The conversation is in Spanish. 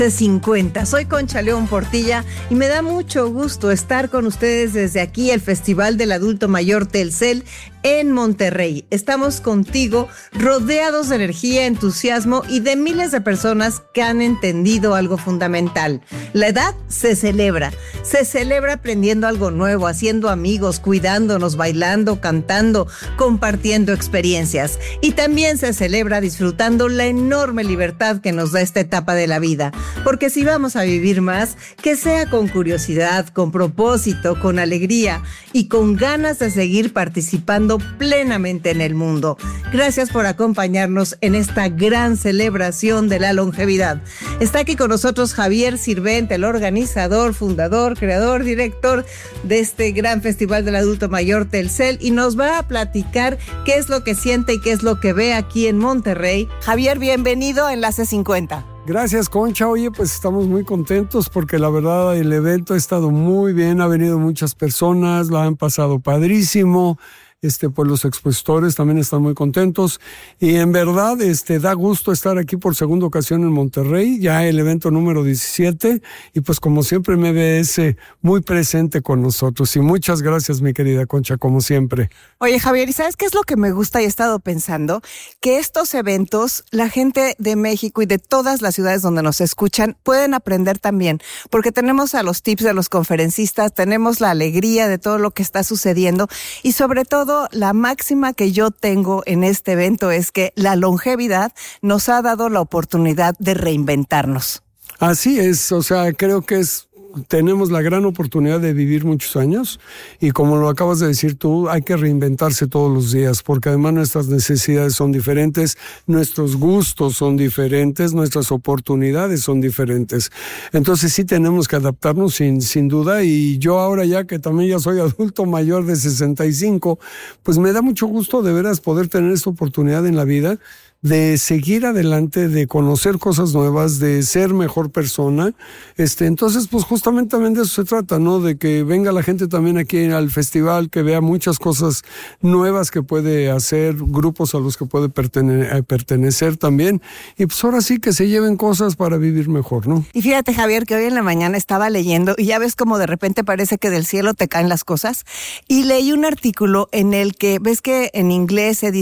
50. Soy Concha León Portilla y me da mucho gusto estar con ustedes desde aquí, el Festival del Adulto Mayor Telcel en Monterrey. Estamos contigo, rodeados de energía, entusiasmo y de miles de personas que han entendido algo fundamental. La edad se celebra aprendiendo algo nuevo, haciendo amigos, cuidándonos, bailando, cantando, compartiendo experiencias. Y también se celebra disfrutando la enorme libertad que nos da esta etapa de la vida. Porque si vamos a vivir más, que sea con curiosidad, con propósito, con alegría y con ganas de seguir participando plenamente en el mundo. Gracias por acompañarnos en esta gran celebración de la longevidad. Está aquí con nosotros Javier Sirvent, el organizador, fundador, creador, director de este gran Festival del Adulto Mayor Telcel, y nos va a platicar qué es lo que siente y qué es lo que ve aquí en Monterrey. Javier, bienvenido a Enlace 50. Gracias, Concha. Oye, pues estamos muy contentos porque la verdad el evento ha estado muy bien, ha venido muchas personas, la han pasado padrísimo. Pues los expositores también están muy contentos y en verdad da gusto estar aquí por segunda ocasión en Monterrey, ya el evento número 17, y pues como siempre MBS muy presente con nosotros, y muchas gracias, mi querida Concha, como siempre. Oye, Javier, ¿y sabes qué es lo que me gusta y he estado pensando? Que estos eventos, la gente de México y de todas las ciudades donde nos escuchan pueden aprender también, porque tenemos a los tips de los conferencistas, tenemos la alegría de todo lo que está sucediendo, y sobre todo la máxima que yo tengo en este evento es que la longevidad nos ha dado la oportunidad de reinventarnos. Así es, o sea, creo que tenemos la gran oportunidad de vivir muchos años y como lo acabas de decir tú, hay que reinventarse todos los días porque además nuestras necesidades son diferentes, nuestros gustos son diferentes, nuestras oportunidades son diferentes. Entonces sí tenemos que adaptarnos sin duda, y yo ahora ya que también ya soy adulto mayor de 65, pues me da mucho gusto de veras poder tener esta oportunidad en la vida de seguir adelante, de conocer cosas nuevas, de ser mejor persona. Entonces, pues justamente también de eso se trata, ¿no? De que venga la gente también aquí al festival, que vea muchas cosas nuevas que puede hacer, grupos a los que puede pertenecer también. Y pues ahora sí que se lleven cosas para vivir mejor, ¿no? Y fíjate, Javier, que hoy en la mañana estaba leyendo y ya ves como de repente parece que del cielo te caen las cosas. Y leí un artículo en el que, ves que en inglés se dice